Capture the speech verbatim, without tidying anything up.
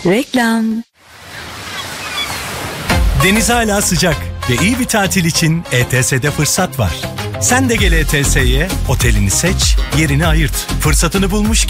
Reklam. Deniz hala sıcak ve iyi bir tatil için E T S'de fırsat var. Sen de gel E T S'ye, otelini seç, yerini ayırt. Fırsatını bulmuş